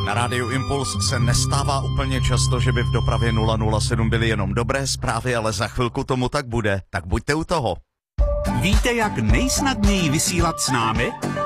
Na rádiu Impuls se nestává úplně často, že by v dopravě 007 byly jenom dobré zprávy, ale za chvilku tomu tak bude, tak buďte u toho. Víte, jak nejsnadněji vysílat s námi?